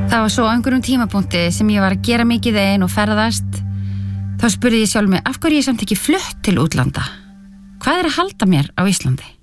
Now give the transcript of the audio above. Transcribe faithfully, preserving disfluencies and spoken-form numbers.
Það var svo á einhverjum tímapunkti sem ég var að gera mikið ein og ferðast. Þá spurði ég sjálf mig, af hverju ég samt ekki flutt til útlanda? Hvað er að halda mér á Íslandi?